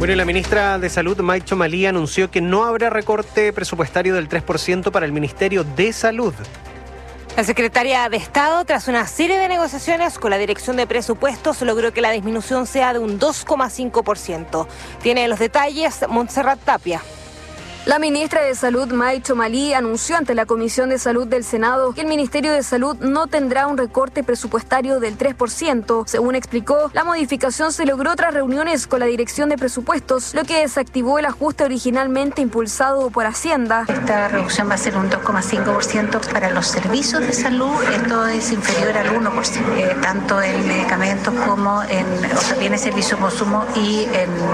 Bueno, la ministra de Salud, May Chomali, anunció que no habrá recorte presupuestario del 3% para el Ministerio de Salud. La secretaria de Estado, tras una serie de negociaciones con la Dirección de Presupuestos, logró que la disminución sea de un 2,5%. Tiene los detalles Montserrat Tapia. La ministra de Salud, May Chomali, anunció ante la Comisión de Salud del Senado que el Ministerio de Salud no tendrá un recorte presupuestario del 3%. Según explicó, la modificación se logró tras reuniones con la Dirección de Presupuestos, lo que desactivó el ajuste originalmente impulsado por Hacienda. Esta reducción va a ser un 2,5% para los servicios de salud. Esto es inferior al 1%, tanto en medicamentos como en bienes, servicios, consumo y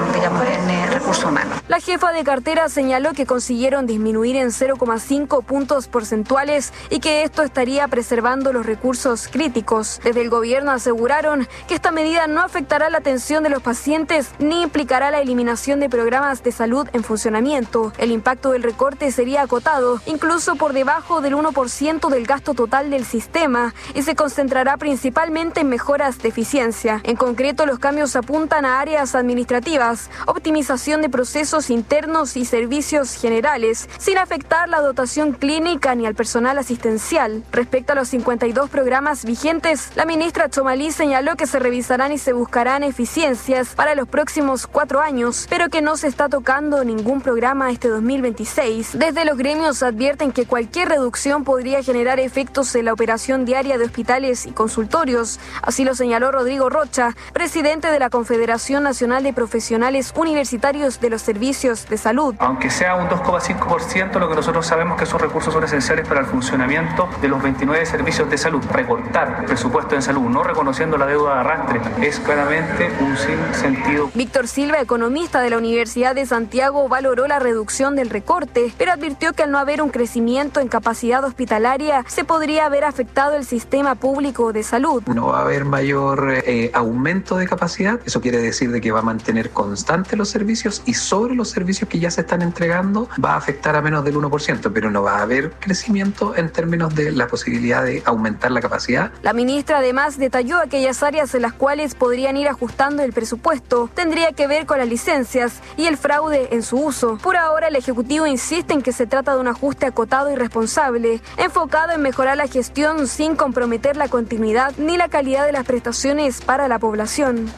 en recursos humanos. La jefa de cartera señaló que consiguieron disminuir en 0,5 puntos porcentuales y que esto estaría preservando los recursos críticos. Desde el gobierno aseguraron que esta medida no afectará la atención de los pacientes ni implicará la eliminación de programas de salud en funcionamiento. El impacto del recorte sería acotado, incluso por debajo del 1% del gasto total del sistema, y se concentrará principalmente en mejoras de eficiencia. En concreto, los cambios apuntan a áreas administrativas, optimización de procesos internos y servicios generales, sin afectar la dotación clínica ni al personal asistencial. Respecto a los 52 programas vigentes, la ministra Chomali señaló que se revisarán y se buscarán eficiencias para los próximos 4 años, pero que no se está tocando ningún programa este 2026. Desde los gremios advierten que cualquier reducción podría generar efectos en la operación diaria de hospitales y consultorios. Así lo señaló Rodrigo Rocha, presidente de la Confederación Nacional de Profesionales Universitarios de los Servicios de Salud. Aunque sea un 2,5%, lo que nosotros sabemos que esos recursos son esenciales para el funcionamiento de los 29 servicios de salud. Recortar presupuesto en salud, no reconociendo la deuda de arrastre, es claramente un sinsentido. Víctor Silva, economista de la Universidad de Santiago, valoró la reducción del recorte, pero advirtió que al no haber un crecimiento en capacidad hospitalaria, se podría haber afectado el sistema público de salud. No va a haber mayor aumento de capacidad, eso quiere decir de que va a mantener constantes los servicios y sobre los servicios que ya se están entregando va a afectar a menos del 1%, pero no va a haber crecimiento en términos de la posibilidad de aumentar la capacidad. La ministra además detalló aquellas áreas en las cuales podrían ir ajustando el presupuesto. Tendría que ver con las licencias y el fraude en su uso. Por ahora, el Ejecutivo insiste en que se trata de un ajuste acotado y responsable, enfocado en mejorar la gestión sin comprometer la continuidad ni la calidad de las prestaciones para la población.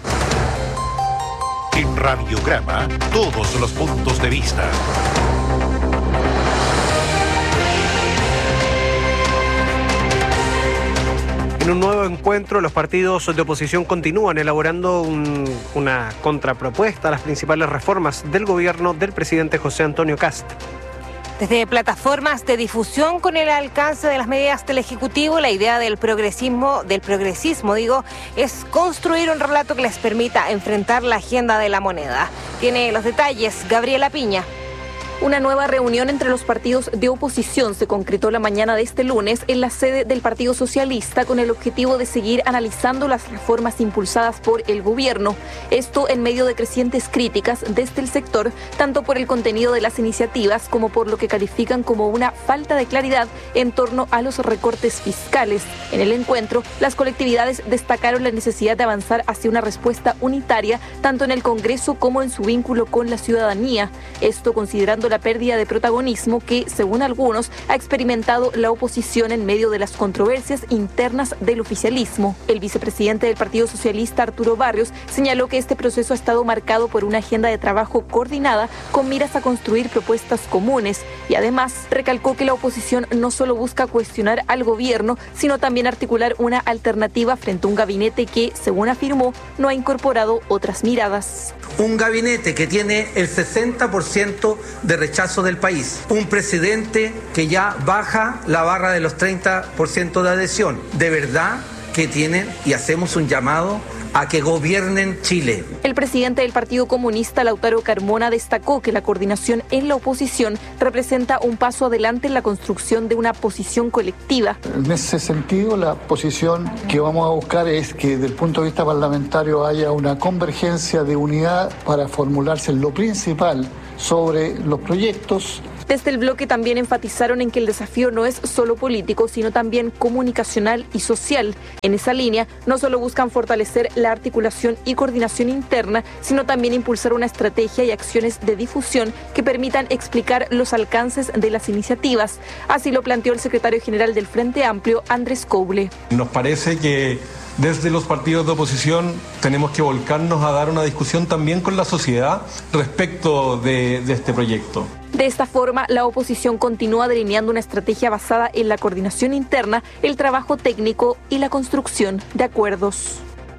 En Radiograma, todos los puntos de vista. En un nuevo encuentro, los partidos de oposición continúan elaborando una contrapropuesta a las principales reformas del gobierno del presidente José Antonio Kast. Desde plataformas de difusión con el alcance de las medidas del Ejecutivo, la idea del progresismo, es construir un relato que les permita enfrentar la agenda de la moneda. Tiene los detalles Gabriela Piña. Una nueva reunión entre los partidos de oposición se concretó la mañana de este lunes en la sede del Partido Socialista con el objetivo de seguir analizando las reformas impulsadas por el gobierno. Esto en medio de crecientes críticas desde el sector, tanto por el contenido de las iniciativas como por lo que califican como una falta de claridad en torno a los recortes fiscales. En el encuentro, las colectividades destacaron la necesidad de avanzar hacia una respuesta unitaria, tanto en el Congreso como en su vínculo con la ciudadanía. Esto considerando la pérdida de protagonismo que, según algunos, ha experimentado la oposición en medio de las controversias internas del oficialismo. El vicepresidente del Partido Socialista, Arturo Barrios, señaló que este proceso ha estado marcado por una agenda de trabajo coordinada con miras a construir propuestas comunes y además recalcó que la oposición no solo busca cuestionar al gobierno, sino también articular una alternativa frente a un gabinete que, según afirmó, no ha incorporado otras miradas. Un gabinete que tiene el 60% de rechazo del país. Un presidente que ya baja la barra de los 30% de adhesión. De verdad que tienen y hacemos un llamado a que gobiernen Chile. El presidente del Partido Comunista, Lautaro Carmona, destacó que la coordinación en la oposición representa un paso adelante en la construcción de una posición colectiva. En ese sentido, la posición que vamos a buscar es que desde el punto de vista parlamentario haya una convergencia de unidad para formularse lo principal sobre los proyectos. Desde el bloque también enfatizaron en que el desafío no es solo político, sino también comunicacional y social. En esa línea, no solo buscan fortalecer la articulación y coordinación interna, sino también impulsar una estrategia y acciones de difusión que permitan explicar los alcances de las iniciativas. Así lo planteó el secretario general del Frente Amplio, Andrés Couble. Nos parece que desde los partidos de oposición tenemos que volcarnos a dar una discusión también con la sociedad respecto de este proyecto. De esta forma, la oposición continúa delineando una estrategia basada en la coordinación interna, el trabajo técnico y la construcción de acuerdos.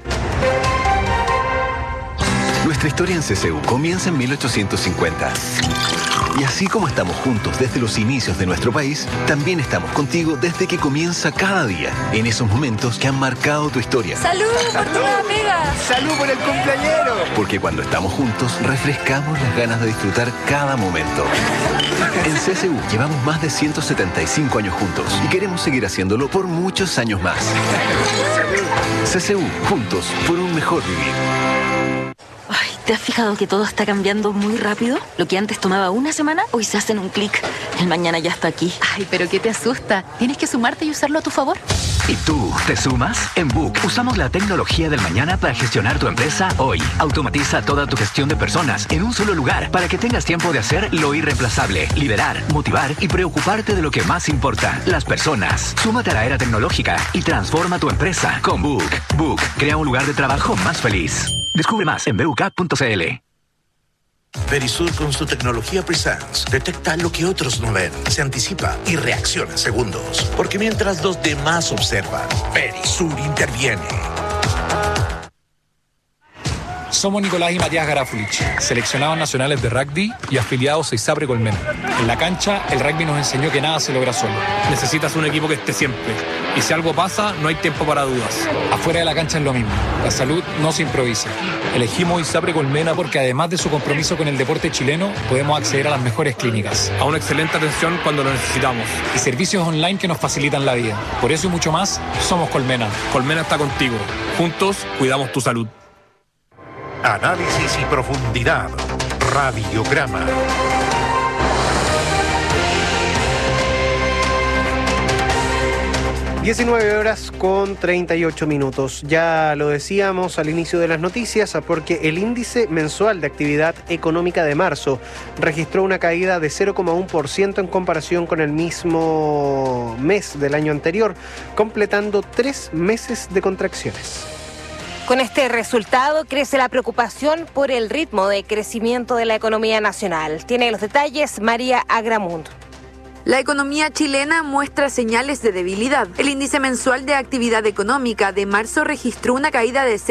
Nuestra historia en CCU comienza en 1850. Y así como estamos juntos desde los inicios de nuestro país, también estamos contigo desde que comienza cada día, en esos momentos que han marcado tu historia. ¡Salud por tu amiga! ¡Salud por el cumpleañero! Porque cuando estamos juntos, refrescamos las ganas de disfrutar cada momento. En CCU llevamos más de 175 años juntos y queremos seguir haciéndolo por muchos años más. CCU, juntos por un mejor vivir. Ay, ¿te has fijado que todo está cambiando muy rápido? Lo que antes tomaba una semana, hoy se hace en un clic. El mañana ya está aquí. Ay, pero ¿qué te asusta? Tienes que sumarte y usarlo a tu favor. ¿Y tú, te sumas? En Book usamos la tecnología del mañana para gestionar tu empresa hoy. Automatiza toda tu gestión de personas en un solo lugar para que tengas tiempo de hacer lo irreemplazable, liderar, motivar y preocuparte de lo que más importa, las personas. Súmate a la era tecnológica y transforma tu empresa con Book. Book crea un lugar de trabajo más feliz. Descubre más en bucap.cl. Verisur con su tecnología Presence detecta lo que otros no ven, se anticipa y reacciona en segundos. Porque mientras los demás observan, Verisur interviene. Somos Nicolás y Matías Garafulich, seleccionados nacionales de rugby y afiliados a ISAPRE Colmena. En la cancha, el rugby nos enseñó que nada se logra solo. Necesitas un equipo que esté siempre. Y si algo pasa, no hay tiempo para dudas. Afuera de la cancha es lo mismo. La salud no se improvisa. Elegimos ISAPRE Colmena porque además de su compromiso con el deporte chileno, podemos acceder a las mejores clínicas, a una excelente atención cuando lo necesitamos y servicios online que nos facilitan la vida. Por eso y mucho más, somos Colmena. Colmena está contigo. Juntos, cuidamos tu salud. Análisis y profundidad. Radiograma. (19:38). Ya lo decíamos al inicio de las noticias, porque el índice mensual de actividad económica de marzo registró una caída de 0,1% en comparación con el mismo mes del año anterior, completando 3 meses de contracciones. Con este resultado crece la preocupación por el ritmo de crecimiento de la economía nacional. Tiene los detalles María Agramundo. La economía chilena muestra señales de debilidad. El índice mensual de actividad económica de marzo registró una caída de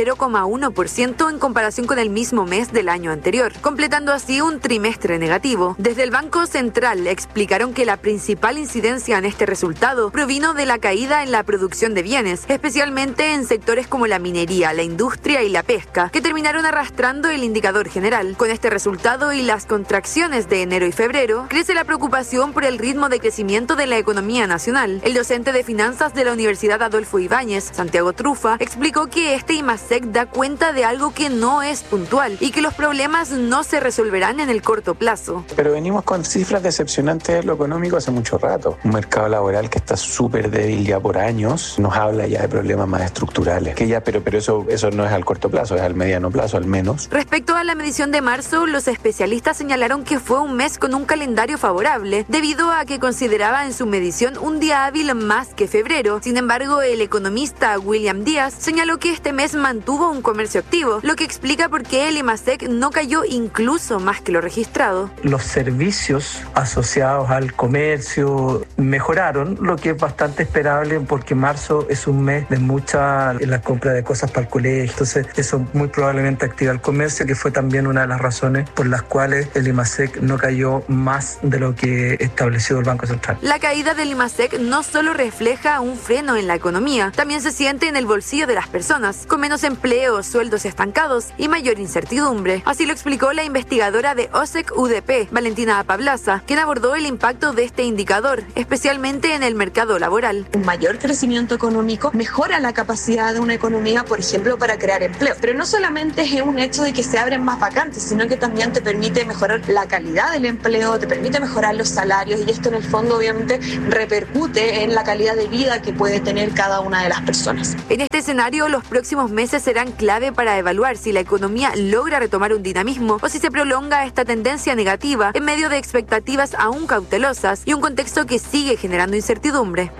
0,1% en comparación con el mismo mes del año anterior, completando así un trimestre negativo. Desde el Banco Central explicaron que la principal incidencia en este resultado provino de la caída en la producción de bienes, especialmente en sectores como la minería, la industria y la pesca, que terminaron arrastrando el indicador general. Con este resultado y las contracciones de enero y febrero, crece la preocupación por el ritmo de crecimiento de la economía nacional. El docente de finanzas de la Universidad Adolfo Ibáñez, Santiago Trufa, explicó que este IMASEC da cuenta de algo que no es puntual y que los problemas no se resolverán en el corto plazo. Pero venimos con cifras decepcionantes de lo económico hace mucho rato. Un mercado laboral que está súper débil ya por años, nos habla ya de problemas más estructurales. Pero eso no es al corto plazo, es al mediano plazo al menos. Respecto a la medición de marzo, los especialistas señalaron que fue un mes con un calendario favorable, debido a que consideraba en su medición un día hábil más que febrero. Sin embargo, el economista William Díaz señaló que este mes mantuvo un comercio activo, lo que explica por qué el IMASEC no cayó incluso más que lo registrado. Los servicios asociados al comercio mejoraron, lo que es bastante esperable porque marzo es un mes de mucha la compra de cosas para el colegio. Entonces, eso muy probablemente activa el comercio, que fue también una de las razones por las cuales el IMASEC no cayó más de lo que estableció del Banco Central. La caída del IMASEC no solo refleja un freno en la economía, también se siente en el bolsillo de las personas, con menos empleo, sueldos estancados y mayor incertidumbre. Así lo explicó la investigadora de OSEC UDP, Valentina Pablaza, quien abordó el impacto de este indicador, especialmente en el mercado laboral. Un mayor crecimiento económico mejora la capacidad de una economía, por ejemplo, para crear empleo. Pero no solamente es un hecho de que se abren más vacantes, sino que también te permite mejorar la calidad del empleo, te permite mejorar los salarios, y esto en el fondo obviamente repercute en la calidad de vida que puede tener cada una de las personas. En este escenario, los próximos meses serán clave para evaluar si la economía logra retomar un dinamismo o si se prolonga esta tendencia negativa en medio de expectativas aún cautelosas y un contexto que sigue generando incertidumbre.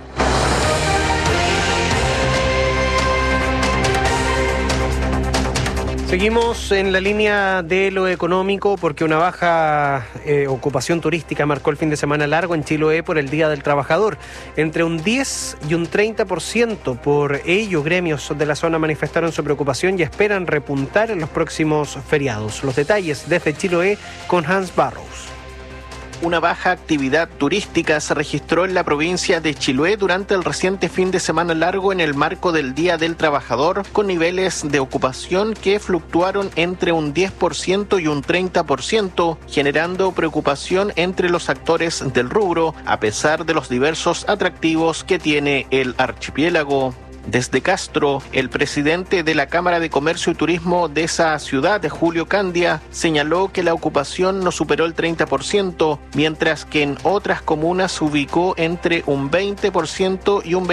Seguimos en la línea de lo económico porque una baja ocupación turística marcó el fin de semana largo en Chiloé por el Día del Trabajador. Entre un 10 y un 30%. Por ello, gremios de la zona manifestaron su preocupación y esperan repuntar en los próximos feriados. Los detalles desde Chiloé con Hans Barrows. Una baja actividad turística se registró en la provincia de Chiloé durante el reciente fin de semana largo en el marco del Día del Trabajador, con niveles de ocupación que fluctuaron entre un 10% y un 30%, generando preocupación entre los actores del rubro, a pesar de los diversos atractivos que tiene el archipiélago. Desde Castro, el presidente de la Cámara de Comercio y Turismo de esa ciudad, Julio Candia, señaló que la ocupación no superó el 30%, mientras que en otras comunas se ubicó entre un 20% y un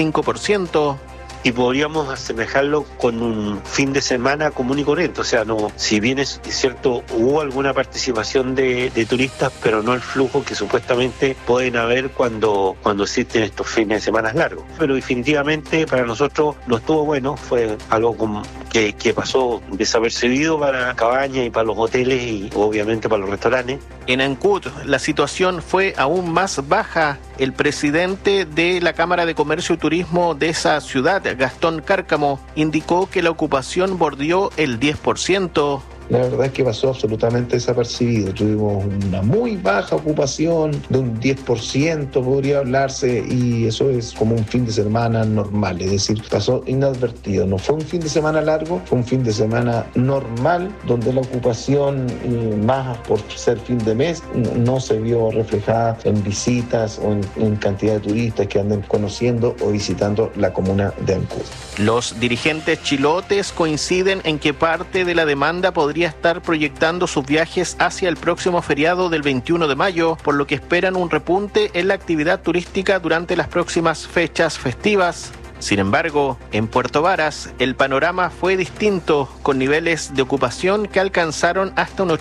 25%. Y podríamos asemejarlo con un fin de semana común y corriente. O sea, no, si bien es cierto, hubo alguna participación de turistas, pero no el flujo que supuestamente pueden haber cuando existen estos fines de semana largos. Pero definitivamente para nosotros no estuvo bueno, fue algo que pasó desapercibido para cabañas y para los hoteles y obviamente para los restaurantes. En Ancud, la situación fue aún más baja. El presidente de la Cámara de Comercio y Turismo de esa ciudad, Gastón Cárcamo, indicó que la ocupación bordeó el 10%. La verdad es que pasó absolutamente desapercibido. Tuvimos una muy baja ocupación, de un 10% podría hablarse, y eso es como un fin de semana normal, es decir, pasó inadvertido. No fue un fin de semana largo, fue un fin de semana normal, donde la ocupación, más por ser fin de mes, no se vio reflejada en visitas o en cantidad de turistas que anden conociendo o visitando la comuna de Ancud. Los dirigentes chilotes coinciden en que parte de la demanda podría estar proyectando sus viajes hacia el próximo feriado del 21 de mayo, por lo que esperan un repunte en la actividad turística durante las próximas fechas festivas. Sin embargo, en Puerto Varas, el panorama fue distinto, con niveles de ocupación que alcanzaron hasta un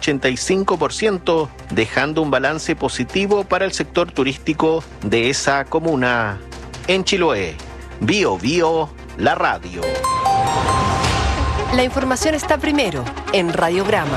85%, dejando un balance positivo para el sector turístico de esa comuna. En Chiloé, Bio Bio, la radio. La información está primero en Radiograma.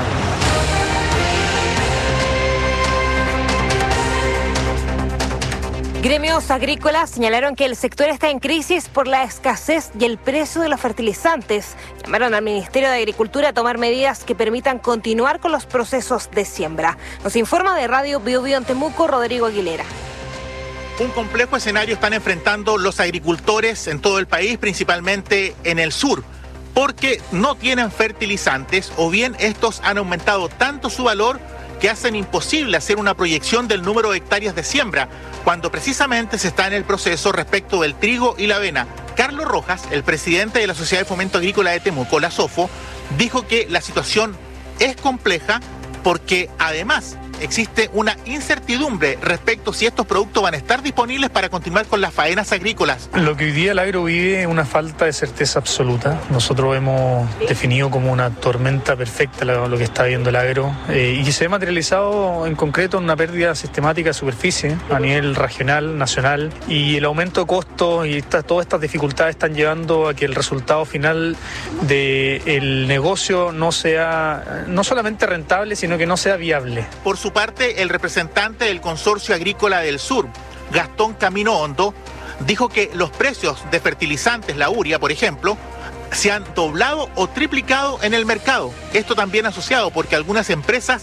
Gremios agrícolas señalaron que el sector está en crisis por la escasez y el precio de los fertilizantes. Llamaron al Ministerio de Agricultura a tomar medidas que permitan continuar con los procesos de siembra. Nos informa de Radio Bio Bio en Temuco, Rodrigo Aguilera. Un complejo escenario están enfrentando los agricultores en todo el país, principalmente en el sur, porque no tienen fertilizantes o bien estos han aumentado tanto su valor que hacen imposible hacer una proyección del número de hectáreas de siembra, cuando precisamente se está en el proceso respecto del trigo y la avena. Carlos Rojas, el presidente de la Sociedad de Fomento Agrícola de Temuco, la SOFO, dijo que la situación es compleja porque además existe una incertidumbre respecto si estos productos van a estar disponibles para continuar con las faenas agrícolas. Lo que hoy día el agro vive es una falta de certeza absoluta. Nosotros hemos definido como una tormenta perfecta lo que está viviendo el agro y que se ve materializado en concreto en una pérdida sistemática de superficie a nivel regional, nacional, y el aumento de costos y todas estas dificultades están llevando a que el resultado final del negocio no sea no solamente rentable, sino que no sea viable. Por su parte, el representante del Consorcio Agrícola del Sur, Gastón Camino Hondo, dijo que los precios de fertilizantes, la urea, por ejemplo, se han doblado o triplicado en el mercado. Esto también asociado porque algunas empresas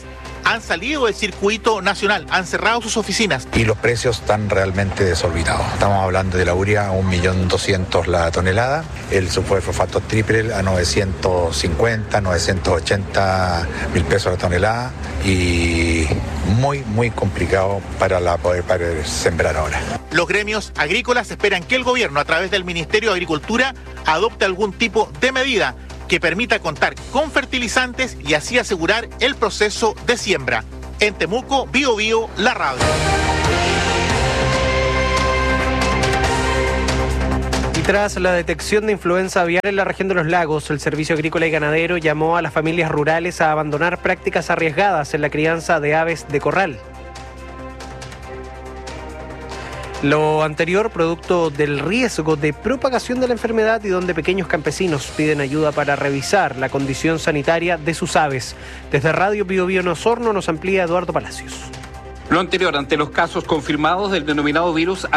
han salido del circuito nacional, han cerrado sus oficinas. Y los precios están realmente desorbitados. Estamos hablando de la urea a 1.200.000 la tonelada, el sulfuro de fosfato triple a 950, 980.000 pesos la tonelada, y muy complicado para poder sembrar ahora. Los gremios agrícolas esperan que el gobierno, a través del Ministerio de Agricultura, adopte algún tipo de medida que permita contar con fertilizantes y así asegurar el proceso de siembra. En Temuco, Bio Bio, la radio. Y tras la detección de influenza aviar en la región de los lagos, el Servicio Agrícola y Ganadero llamó a las familias rurales a abandonar prácticas arriesgadas en la crianza de aves de corral. Lo anterior producto del riesgo de propagación de la enfermedad y donde pequeños campesinos piden ayuda para revisar la condición sanitaria de sus aves. Desde Radio Bio Bio en Osorno nos amplía Eduardo Palacios. Lo anterior ante los casos confirmados del denominado virus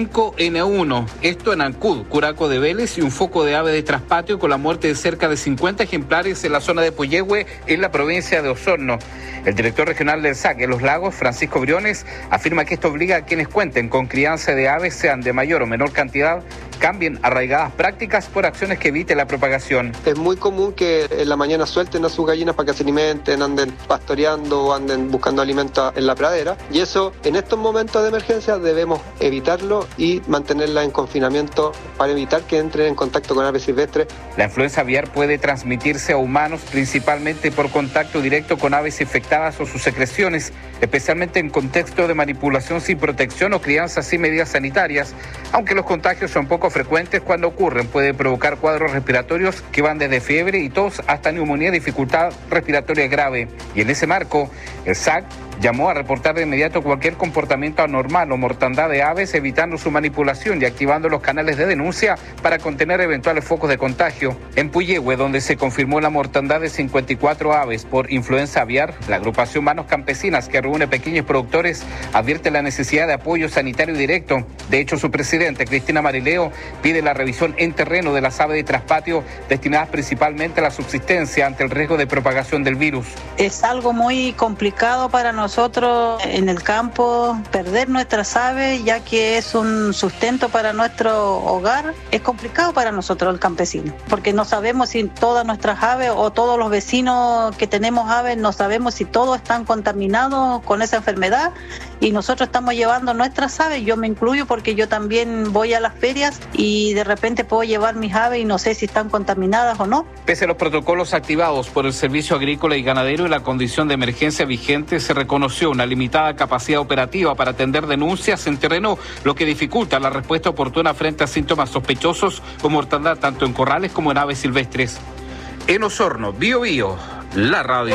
H5N1. Esto en Ancud, Curaco de Vélez y un foco de ave de traspatio con la muerte de cerca de 50 ejemplares en la zona de Puyehue, en la provincia de Osorno. El director regional del SAC en Los Lagos, Francisco Briones, afirma que esto obliga a quienes cuenten con crianza de aves, sean de mayor o menor cantidad, cambien arraigadas prácticas por acciones que eviten la propagación. Es muy común que en la mañana suelten a sus gallinas para que se alimenten, anden pastoreando o anden buscando alimento en la pradera, y eso en estos momentos de emergencia debemos evitarlo y mantenerla en confinamiento para evitar que entren en contacto con aves silvestres. La influenza aviar puede transmitirse a humanos principalmente por contacto directo con aves infectadas o sus secreciones, especialmente en contexto de manipulación sin protección o crianza sin medidas sanitarias. Aunque los contagios son poco frecuentes, cuando ocurren puede provocar cuadros respiratorios que van desde fiebre y tos hasta neumonía y dificultad respiratoria grave. Y en ese marco, el SAC llamó a reportar de inmediato cualquier comportamiento anormal o mortandad de aves, evitando su manipulación y activando los canales de denuncia para contener eventuales focos de contagio. En Puyehue, donde se confirmó la mortandad de 54 aves por influenza aviar, la agrupación Manos Campesinas, que reúne pequeños productores, advierte la necesidad de apoyo sanitario directo. De hecho, su presidente, Cristina Marileo, pide la revisión en terreno de las aves de traspatio destinadas principalmente a la subsistencia ante el riesgo de propagación del virus. Es algo muy complicado para nosotros en el campo perder nuestras aves, ya que es un sustento para nuestro hogar. Es complicado para nosotros el campesino, porque no sabemos si todas nuestras aves o todos los vecinos que tenemos aves, no sabemos si todos están contaminados con esa enfermedad, y nosotros estamos llevando nuestras aves. Yo me incluyo porque yo también voy a las ferias y de repente puedo llevar mis aves y no sé si están contaminadas o no. Pese a los protocolos activados por el Servicio Agrícola y Ganadero y la condición de emergencia vigente, se reconoció una limitada capacidad operativa para atender denuncias en terreno, lo que dificulta la respuesta oportuna frente a síntomas sospechosos o mortandad tanto en corrales como en aves silvestres. En Osorno, Bio Bio, la radio.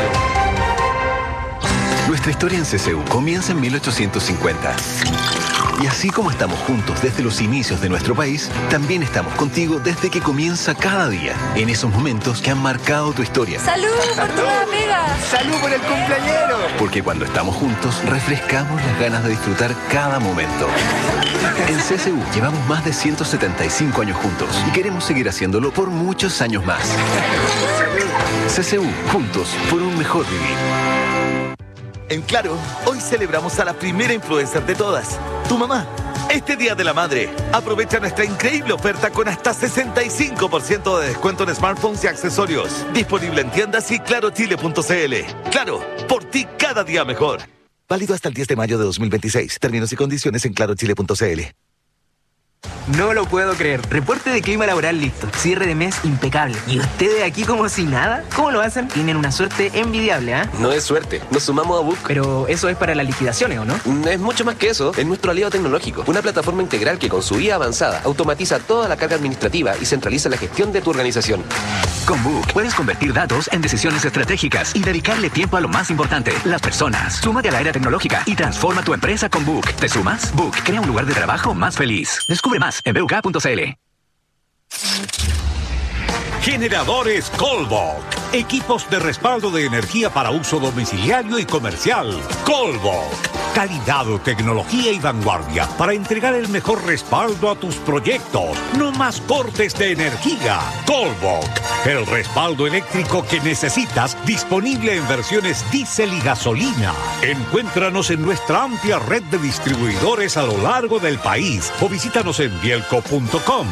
Nuestra historia en CCU comienza en 1850. Y así como estamos juntos desde los inicios de nuestro país, también estamos contigo desde que comienza cada día, en esos momentos que han marcado tu historia. ¡Salud por tu amiga! ¡Salud por el cumpleañero! Porque cuando estamos juntos, refrescamos las ganas de disfrutar cada momento. En CCU llevamos más de 175 años juntos y queremos seguir haciéndolo por muchos años más. CCU, juntos por un mejor vivir. En Claro, hoy celebramos a la primera influencer de todas, tu mamá. Este Día de la Madre, aprovecha nuestra increíble oferta con hasta 65% de descuento en smartphones y accesorios. Disponible en tiendas y clarochile.cl. Claro, por ti cada día mejor. Válido hasta el 10 de mayo de 2026. Términos y condiciones en clarochile.cl. No lo puedo creer. Reporte de clima laboral listo. Cierre de mes impecable. ¿Y ustedes aquí como si nada? ¿Cómo lo hacen? Tienen una suerte envidiable, ¿ah? No es suerte. Nos sumamos a Book. Pero eso es para las liquidaciones, ¿o no? Es mucho más que eso. Es nuestro aliado tecnológico. Una plataforma integral que con su IA avanzada automatiza toda la carga administrativa y centraliza la gestión de tu organización. Con Book puedes convertir datos en decisiones estratégicas y dedicarle tiempo a lo más importante, las personas. Súmate a la era tecnológica y transforma tu empresa con Book. ¿Te sumas? Book crea un lugar de trabajo más feliz. Descubre más en BUK.cl. Generadores Colbok. Equipos de respaldo de energía para uso domiciliario y comercial. Colbok. Calidad, tecnología y vanguardia para entregar el mejor respaldo a tus proyectos. No más cortes de energía. Colbok. El respaldo eléctrico que necesitas, disponible en versiones diésel y gasolina. Encuéntranos en nuestra amplia red de distribuidores a lo largo del país o visítanos en bielco.com.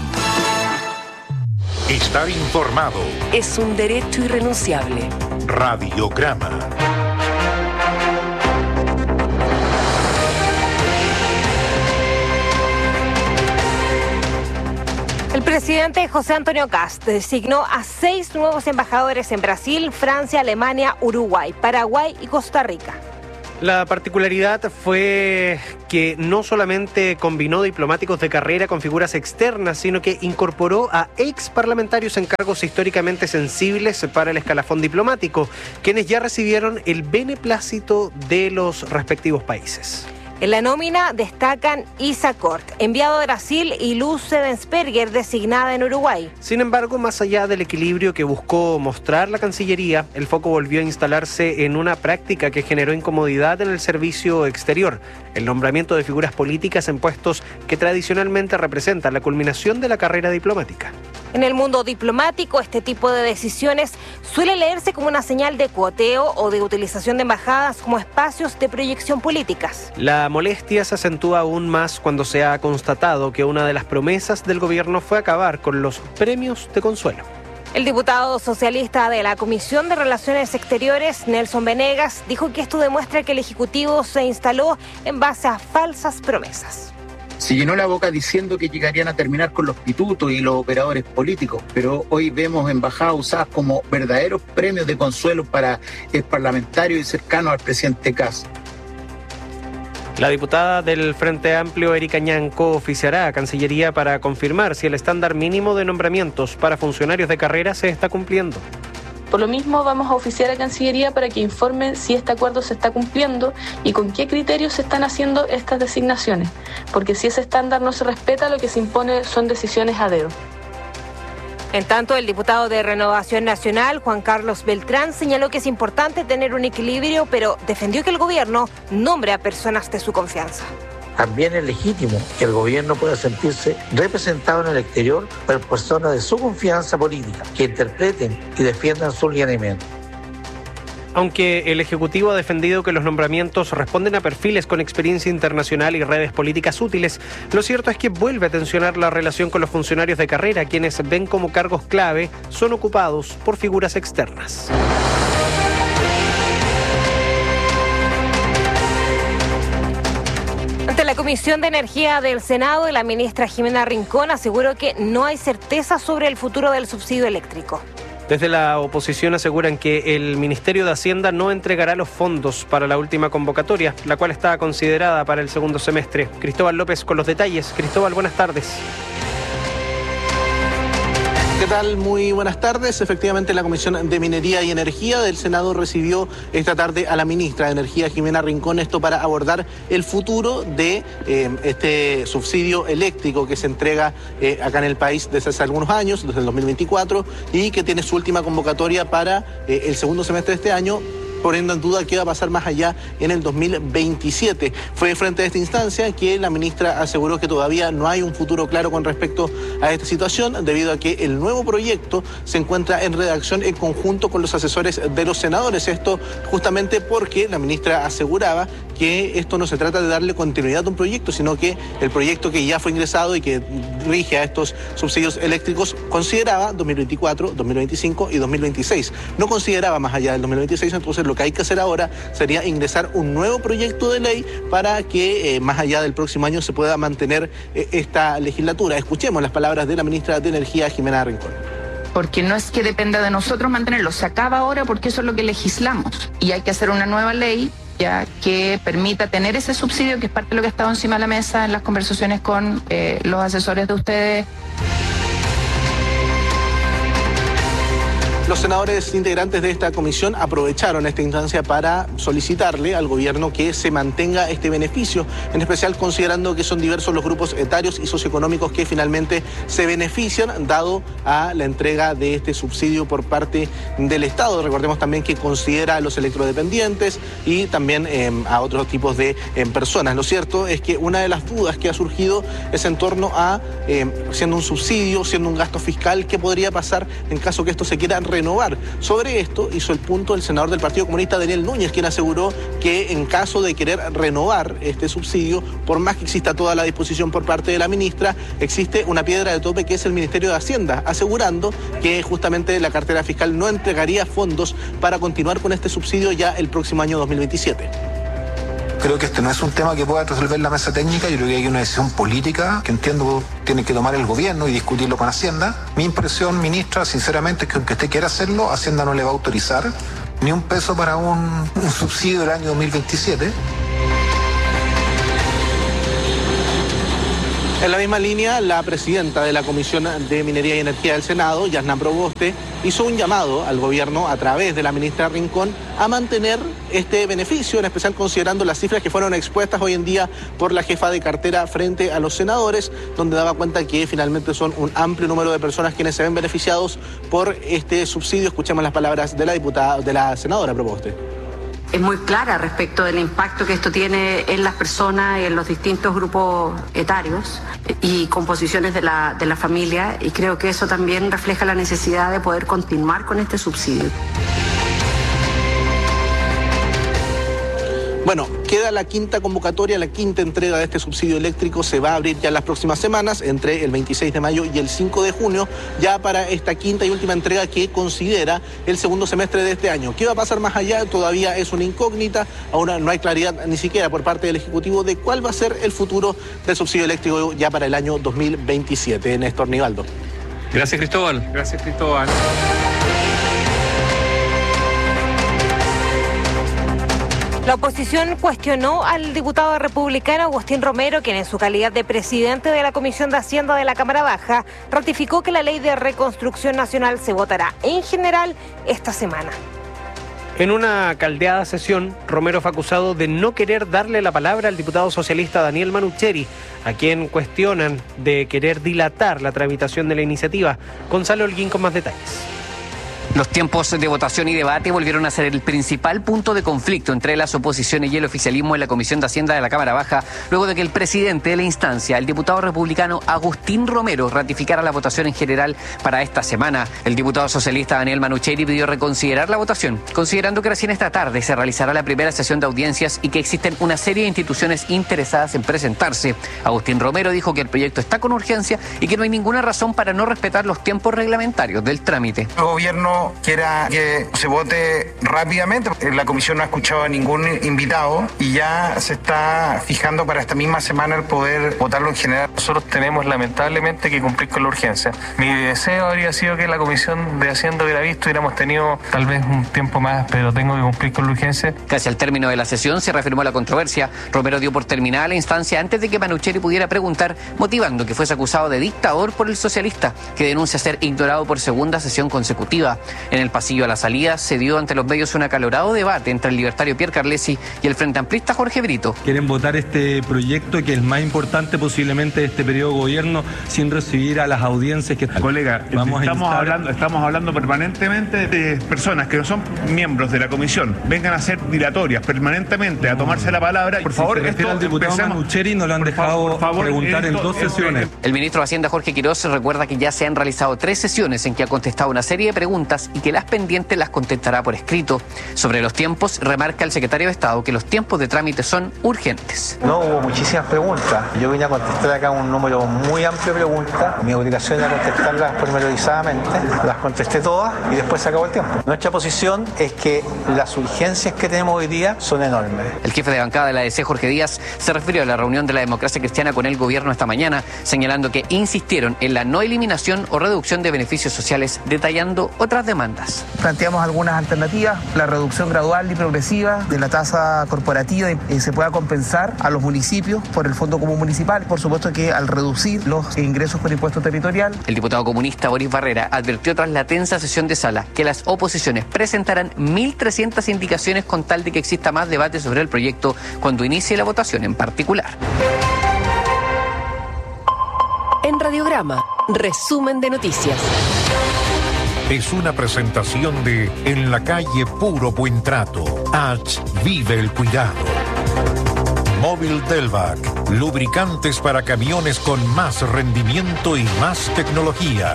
Estar informado es un derecho irrenunciable. Radiograma. El presidente José Antonio Kast designó a 6 nuevos embajadores en Brasil, Francia, Alemania, Uruguay, Paraguay y Costa Rica. La particularidad fue que no solamente combinó diplomáticos de carrera con figuras externas, sino que incorporó a ex parlamentarios en cargos históricamente sensibles para el escalafón diplomático, quienes ya recibieron el beneplácito de los respectivos países. En la nómina destacan Isa Cort, enviado a Brasil, y Luz Sebensperger, designada en Uruguay. Sin embargo, más allá del equilibrio que buscó mostrar la Cancillería, el foco volvió a instalarse en una práctica que generó incomodidad en el servicio exterior: el nombramiento de figuras políticas en puestos que tradicionalmente representan la culminación de la carrera diplomática. En el mundo diplomático, este tipo de decisiones suele leerse como una señal de cuoteo o de utilización de embajadas como espacios de proyección políticas. La molestia se acentúa aún más cuando se ha constatado que una de las promesas del gobierno fue acabar con los premios de consuelo. El diputado socialista de la Comisión de Relaciones Exteriores, Nelson Venegas, dijo que esto demuestra que el Ejecutivo se instaló en base a falsas promesas. Se llenó la boca diciendo que llegarían a terminar con los pitutos y los operadores políticos, pero hoy vemos embajadas usadas como verdaderos premios de consuelo para el parlamentario y cercano al presidente Kast. La diputada del Frente Amplio, Erika Ñanco, oficiará a Cancillería para confirmar si el estándar mínimo de nombramientos para funcionarios de carrera se está cumpliendo. Por lo mismo, vamos a oficiar a Cancillería para que informen si este acuerdo se está cumpliendo y con qué criterios se están haciendo estas designaciones, porque si ese estándar no se respeta, lo que se impone son decisiones a dedo. En tanto, el diputado de Renovación Nacional, Juan Carlos Beltrán, señaló que es importante tener un equilibrio, pero defendió que el gobierno nombre a personas de su confianza. También es legítimo que el gobierno pueda sentirse representado en el exterior por personas de su confianza política, que interpreten y defiendan sus lineamientos. Aunque el Ejecutivo ha defendido que los nombramientos responden a perfiles con experiencia internacional y redes políticas útiles, lo cierto es que vuelve a tensionar la relación con los funcionarios de carrera, quienes ven como cargos clave son ocupados por figuras externas. Ante la Comisión de Energía del Senado, la ministra Jimena Rincón aseguró que no hay certeza sobre el futuro del subsidio eléctrico. Desde la oposición aseguran que el Ministerio de Hacienda no entregará los fondos para la última convocatoria, la cual está considerada para el segundo semestre. Cristóbal López con los detalles. Cristóbal, buenas tardes. ¿Qué tal? Muy buenas tardes. Efectivamente, la Comisión de Minería y Energía del Senado recibió esta tarde a la ministra de Energía, Jimena Rincón, esto para abordar el futuro de este subsidio eléctrico que se entrega acá en el país desde hace algunos años, desde el 2024, y que tiene su última convocatoria para el segundo semestre de este año, poniendo en duda qué va a pasar más allá en el 2027. Fue frente a esta instancia que la ministra aseguró que todavía no hay un futuro claro con respecto a esta situación, debido a que el nuevo proyecto se encuentra en redacción en conjunto con los asesores de los senadores. Esto justamente porque la ministra aseguraba que esto no se trata de darle continuidad a un proyecto, sino que el proyecto que ya fue ingresado y que rige a estos subsidios eléctricos consideraba 2024, 2025 y 2026. No consideraba más allá del 2026, entonces lo que hay que hacer ahora sería ingresar un nuevo proyecto de ley para que más allá del próximo año se pueda mantener esta legislatura. Escuchemos las palabras de la ministra de Energía, Jimena Rincón. Porque no es que dependa de nosotros mantenerlo, se acaba ahora porque eso es lo que legislamos y hay que hacer una nueva ley ya que permita tener ese subsidio, que es parte de lo que ha estado encima de la mesa en las conversaciones con los asesores de ustedes. Los senadores integrantes de esta comisión aprovecharon esta instancia para solicitarle al gobierno que se mantenga este beneficio, en especial considerando que son diversos los grupos etarios y socioeconómicos que finalmente se benefician dado a la entrega de este subsidio por parte del Estado. Recordemos también que considera a los electrodependientes y también a otros tipos de personas. Lo cierto es que una de las dudas que ha surgido es en torno a, siendo un subsidio, siendo un gasto fiscal, ¿qué podría pasar en caso que esto se quiera renovar? Sobre esto hizo el punto el senador del Partido Comunista, Daniel Núñez, quien aseguró que en caso de querer renovar este subsidio, por más que exista toda la disposición por parte de la ministra, existe una piedra de tope que es el Ministerio de Hacienda, asegurando que justamente la cartera fiscal no entregaría fondos para continuar con este subsidio ya el próximo año 2027. Creo que este no es un tema que pueda resolver la mesa técnica. Yo creo que hay una decisión política que entiendo tiene que tomar el gobierno y discutirlo con Hacienda. Mi impresión, ministra, sinceramente, es que aunque usted quiera hacerlo, Hacienda no le va a autorizar ni un peso para un subsidio del año 2027. En la misma línea, la presidenta de la Comisión de Minería y Energía del Senado, Yasna Proboste, hizo un llamado al gobierno a través de la ministra Rincón a mantener este beneficio, en especial considerando las cifras que fueron expuestas hoy en día por la jefa de cartera frente a los senadores, donde daba cuenta que finalmente son un amplio número de personas quienes se ven beneficiados por este subsidio. Escuchemos las palabras de la senadora Proboste. Es muy clara respecto del impacto que esto tiene en las personas y en los distintos grupos etarios y composiciones de la familia, y creo que eso también refleja la necesidad de poder continuar con este subsidio. Bueno, queda la quinta convocatoria, la quinta entrega de este subsidio eléctrico se va a abrir ya en las próximas semanas, entre el 26 de mayo y el 5 de junio, ya para esta quinta y última entrega que considera el segundo semestre de este año. ¿Qué va a pasar más allá? Todavía es una incógnita, aún no hay claridad ni siquiera por parte del Ejecutivo de cuál va a ser el futuro del subsidio eléctrico ya para el año 2027. Néstor Nivaldo. Gracias, Cristóbal. Gracias, Cristóbal. La oposición cuestionó al diputado republicano Agustín Romero, quien en su calidad de presidente de la Comisión de Hacienda de la Cámara Baja ratificó que la Ley de Reconstrucción Nacional se votará en general esta semana. En una caldeada sesión, Romero fue acusado de no querer darle la palabra al diputado socialista Daniel Manucheri, a quien cuestionan de querer dilatar la tramitación de la iniciativa. Gonzalo Holguín con más detalles. Los tiempos de votación y debate volvieron a ser el principal punto de conflicto entre las oposiciones y el oficialismo en la Comisión de Hacienda de la Cámara Baja, luego de que el presidente de la instancia, el diputado republicano Agustín Romero, ratificara la votación en general para esta semana. El diputado socialista Daniel Manucheri pidió reconsiderar la votación, considerando que recién esta tarde se realizará la primera sesión de audiencias y que existen una serie de instituciones interesadas en presentarse. Agustín Romero dijo que el proyecto está con urgencia y que no hay ninguna razón para no respetar los tiempos reglamentarios del trámite. El gobierno quiera que se vote rápidamente. La comisión no ha escuchado a ningún invitado y ya se está fijando para esta misma semana el poder votarlo en general. Nosotros tenemos lamentablemente que cumplir con la urgencia. Mi deseo habría sido que la Comisión de Hacienda hubiera visto, hubiéramos tenido tal vez un tiempo más, pero tengo que cumplir con la urgencia. Casi al término de la sesión se reafirmó la controversia. Romero dio por terminada la instancia antes de que Manucheri pudiera preguntar, motivando que fuese acusado de dictador por el socialista, que denuncia ser ignorado por segunda sesión consecutiva. En el pasillo a la salida se dio ante los medios un acalorado debate entre el libertario Pierre Carlesi y el frente amplista Jorge Brito. Quieren votar este proyecto, que es el más importante posiblemente de este periodo de gobierno, sin recibir a las audiencias que... Colega, estamos hablando permanentemente de personas que no son miembros de la comisión, vengan a ser dilatorias permanentemente, a tomarse la palabra. Por favor, si se refiere al diputado Manucheri, no lo han dejado preguntar en 2 sesiones. El ministro de Hacienda Jorge Quirós recuerda que ya se han realizado 3 sesiones en que ha contestado una serie de preguntas y que las pendientes las contestará por escrito. Sobre los tiempos, remarca el secretario de Estado que los tiempos de trámite son urgentes. No hubo muchísimas preguntas. Yo vine a contestar acá un número muy amplio de preguntas. Mi obligación era contestarlas pormenorizadamente. Las contesté todas y después se acabó el tiempo. Nuestra posición es que las urgencias que tenemos hoy día son enormes. El jefe de bancada de la ADC, Jorge Díaz, se refirió a la reunión de la democracia cristiana con el gobierno esta mañana, señalando que insistieron en la no eliminación o reducción de beneficios sociales, detallando otras demandas demandas. Planteamos algunas alternativas, la reducción gradual y progresiva de la tasa corporativa se pueda compensar a los municipios por el Fondo Común Municipal, por supuesto que al reducir los ingresos por impuesto territorial. El diputado comunista Boris Barrera advirtió tras la tensa sesión de sala que las oposiciones presentarán 1.300 indicaciones con tal de que exista más debate sobre el proyecto cuando inicie la votación en particular. En Radiograma, resumen de noticias. Es una presentación de En la calle Puro Buen Trato. H. Vive el cuidado. Móvil Delvac. Lubricantes para camiones con más rendimiento y más tecnología.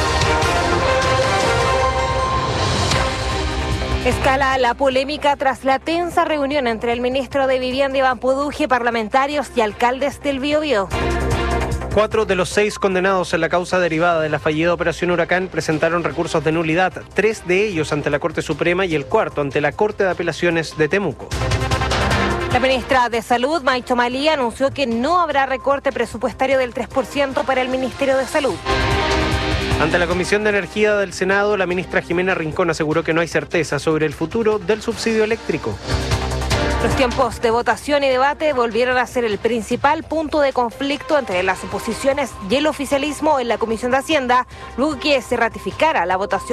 Escala la polémica tras la tensa reunión entre el ministro de Vivienda Iván Poduje, parlamentarios y alcaldes del Biobío. 4 de los 6 condenados en la causa derivada de la fallida Operación Huracán presentaron recursos de nulidad, 3 de ellos ante la Corte Suprema y el cuarto ante la Corte de Apelaciones de Temuco. La ministra de Salud, Maicho Malí, anunció que no habrá recorte presupuestario del 3% para el Ministerio de Salud. Ante la Comisión de Energía del Senado, la ministra Jimena Rincón aseguró que no hay certeza sobre el futuro del subsidio eléctrico. Los tiempos de votación y debate volvieron a ser el principal punto de conflicto entre las oposiciones y el oficialismo en la Comisión de Hacienda, luego que se ratificara la votación